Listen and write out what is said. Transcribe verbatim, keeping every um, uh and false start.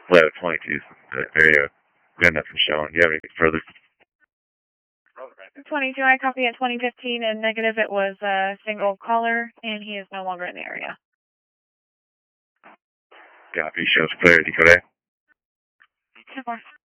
Level twenty-two, the area. Got nothing showing. Do you have anything further? twenty-two, I copy at twenty fifteen, and negative it was a single caller, and he is no longer in the area. Copy, shows clarity, correct? ten four.